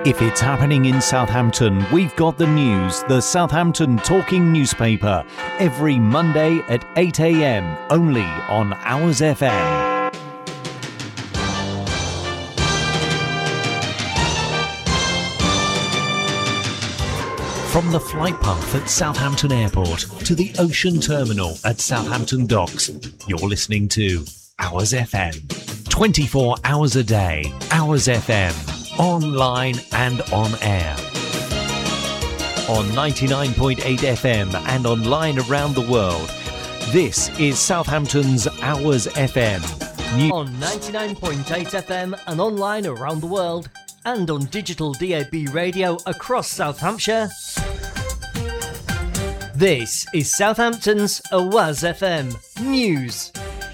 If it's happening in Southampton, we've got the news. The Southampton Talking Newspaper, every Monday at 8 a.m, only on Hours FM. From the flight path at Southampton Airport to the ocean terminal at Southampton Docks, you're listening to Hours FM. 24 hours a day, Hours FM. Online and on air. On 99.8 FM and online around the world. This is Southampton's Hours FM. On 99.8 FM and online around the world. And on digital DAB radio across Southamptonshire. This is Southampton's Hours FM News.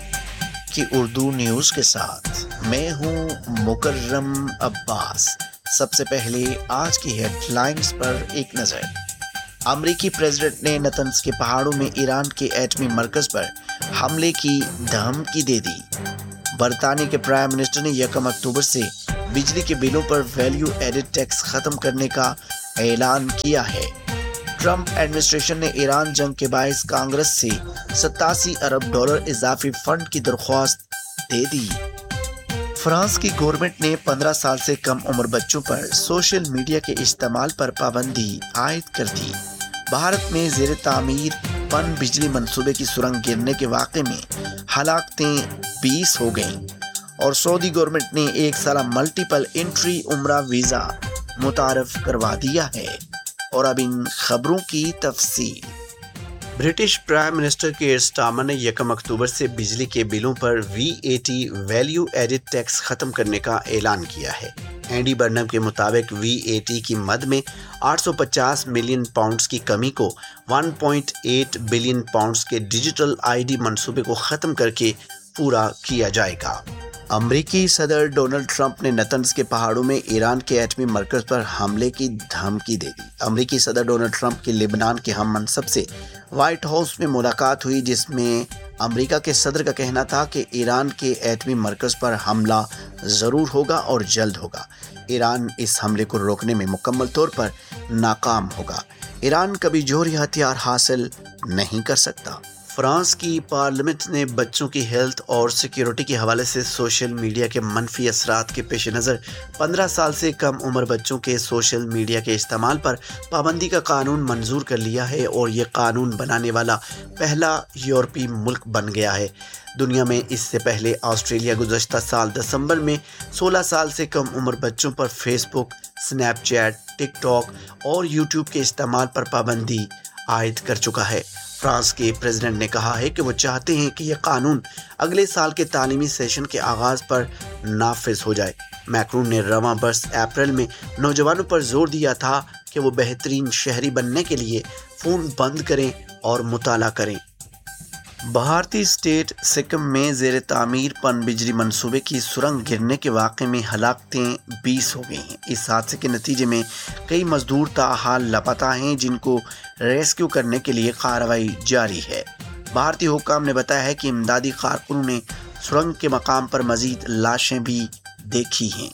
की Urdu news के साथ मैं हूं मुकर्रम अब्बास। सबसे पहले आज की headlines पर एक नज़र। अमेरिकी प्रेसिडेंट ने नतंज के पहाड़ों में ईरान के एटमी मरकज़ पर हमले की धमकी दे दी। बरतानिया के प्राइम मिनिस्टर ने 1 अक्टूबर से बिजली के बिलों पर वैल्यू एडेड टैक्स ख़त्म करने का ऐलान किया है। ट्रंप एडमिनिस्ट्रेशन ने ईरान जंग के बायस कांग्रेस से $87 अरब इजाफी फंड की दरख्वास्त दे दी। फ्रांस की गवर्नमेंट ने 15 साल से कम उम्र बच्चों पर सोशल मीडिया के इस्तेमाल पर पाबंदी आयद कर दी। भारत में ज़ेर तामीर पन बिजली मंसूबे की सुरंग गिरने के वाक़े में हलाकतें 20 हो गईं और सऊदी गवर्नमेंट ने 1 साला मल्टीपल एंट्री उम्रा वीज़ा मुतारफ करवा दिया है। और अब इन खबरों की तफसील। ब्रिटिश प्राइम मिनिस्टर कीर स्टारमर ने 1 अक्टूबर से बिजली के बिलों पर VAT वैल्यू एडेड टैक्स खत्म करने का ऐलान किया है। एंडी बर्नम के मुताबिक VAT की मद में 850 मिलियन पाउंड्स की कमी को 1.8 बिलियन पाउंड्स के डिजिटल ID मंसूबे को खत्म करके पूरा किया जाएगा। अमरीकी सदर डोनाल्ड ट्रंप ने नतंज के पहाड़ों में ईरान के एटमी मरकज़ पर हमले की धमकी दे दी। अमरीकी सदर डोनाल्ड ट्रंप की लेबनान के हम मनसब से व्हाइट हाउस में मुलाकात हुई, जिसमें अमरीका के सदर का कहना था कि ईरान के एटमी मरकज़ पर हमला ज़रूर होगा और जल्द होगा। ईरान इस हमले को रोकने में मुकम्मल तौर पर नाकाम होगा। ईरान कभी जौहरी हथियार हासिल नहीं कर सकता। फ्रांस की पार्लियामेंट ने बच्चों की हेल्थ और सिक्योरिटी के हवाले से सोशल मीडिया के मनफी असरात के पेश नज़र 15 साल से कम उम्र बच्चों के सोशल मीडिया के इस्तेमाल पर पाबंदी का कानून मंजूर कर लिया है और ये कानून बनाने वाला पहला यूरोपीय मुल्क बन गया है। दुनिया में इससे पहले ऑस्ट्रेलिया गुज़श्ता साल दिसंबर में 16 साल से कम उम्र बच्चों पर फेसबुक, स्नैपचैट, टिकटॉक और यूट्यूब के इस्तेमाल पर पाबंदी आयद कर चुका है। फ्रांस के प्रेसिडेंट ने कहा है कि वो चाहते हैं कि यह कानून अगले साल के तालीमी सेशन के आगाज़ पर नाफिज हो जाए। मैक्रोन ने रवां बरस अप्रैल में नौजवानों पर जोर दिया था कि वो बेहतरीन शहरी बनने के लिए फ़ोन बंद करें और मुताला करें। भारतीय स्टेट सिक्किम में ज़ेर तामीर पन बिजली मंसूबे की सुरंग गिरने के वाक़े में हलाकतें 20 हो गई हैं। इस हादसे के नतीजे में कई मजदूर ताहाल लापता हैं, जिनको रेस्क्यू करने के लिए कार्रवाई जारी है। भारतीय हुक्काम ने बताया है कि इमदादी कारकुनों ने सुरंग के मकाम पर मजीद लाशें भी देखी हैं।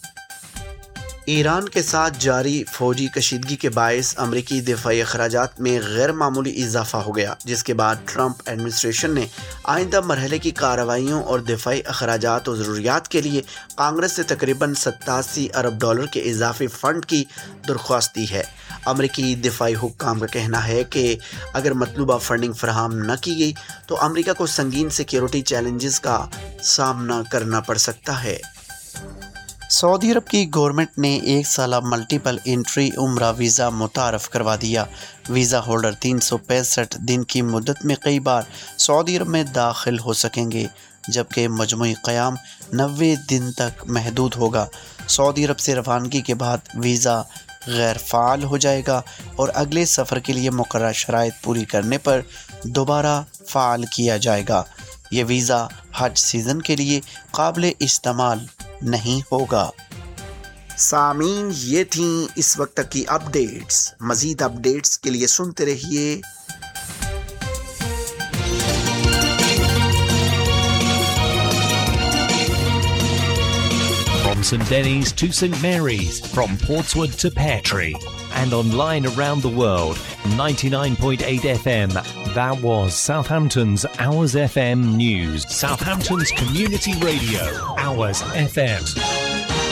ईरान के साथ जारी फौजी कशीदगी के बायस अमरीकी दिफाई अखराजात में गैर मामूली इजाफा हो गया, जिसके बाद ट्रंप एडमिनिस्ट्रेशन ने आइंदा मरहले की कार्रवाइयों और दिफाई अखराजात और ज़रूरियात के लिए कांग्रेस से तकरीबन $87 अरब के इजाफी फ़ंड की दरख्वास्त दी है। अमरीकी दिफाई हुक्काम का कहना है कि अगर मतलूबा फंडिंग फराहम न की गई तो अमरीका को संगीन सिक्योरिटी चैलेंजेस का सामना करना पड़ सकता है। सऊदी अरब की गवर्नमेंट ने 1 साला मल्टीपल एंट्री उम्रा वीज़ा मुतारफ़ करवा दिया। वीज़ा होल्डर 365 दिन की मुद्दत में कई बार सऊदी अरब में दाखिल हो सकेंगे, जबकि मजमूई क़याम 90 दिन तक महदूद होगा। सऊदी अरब से रवानगी के बाद वीज़ा गैर फ़ाल हो जाएगा और अगले सफ़र के लिए मुकर्रर शराइत पूरी करने पर दोबारा फ़ाल किया जाएगा। ये वीज़ा हज सीज़न के लिए काबिल इस्तेमाल नहीं होगा। सामीन, ये थीं इस वक्त तक की अपडेट्स। मज़ीद अपडेट्स के लिए सुनते रहिए From St Denny's to St Mary's, from Portswood to Peartree, and online around the world. 99.8 FM. That was Southampton's Hours FM News. Southampton's community radio, Hours FM.